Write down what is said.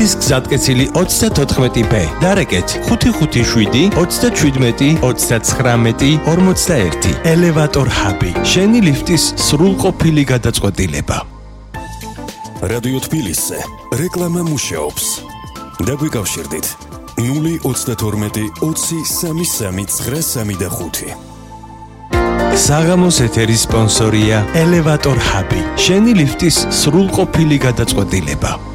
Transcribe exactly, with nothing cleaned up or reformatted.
ის გზატკეცილი ოცდათოთხმეტი ბ. დარეკეთ ხუთი ხუთი შვიდი ოცდაჩვიდმეტი ოცდაცხრამეტი ორმოცდაერთი. ელევატორ ჰაბი. შენი ლიფტის სრულყოფილი გადაწყვეტილება. რადიო თბილისზე რეკლამა მუშაობს. დაგვიკავშირდით ნული ოცდათორმეტი ოცი სამი სამი ცხრა სამი და ხუთი. საღამოს ეთერის სპონსორია ელევატორ ჰაბი. შენი ლიფტის სრულყოფილი გადაწყვეტილება.